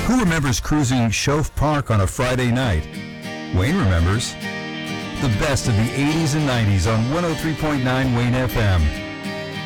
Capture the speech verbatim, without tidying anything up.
Who remembers cruising Shove Park on a Friday night? Wayne remembers. The best of the eighties and nineties on one oh three point nine Wayne F M.